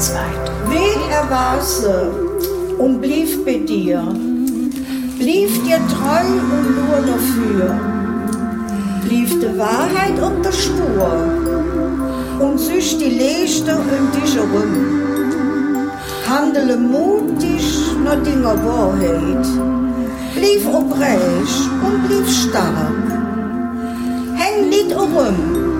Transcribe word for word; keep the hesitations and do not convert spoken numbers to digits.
zweit. Wen er war's und blieb bei dir, blieb dir treu und nur dafür, blieb die Wahrheit auf der Spur und süß die Leiste um dich herum. Handele mutig nach deiner Wahrheit, blieb oprecht und blieb stark. Häng nicht herum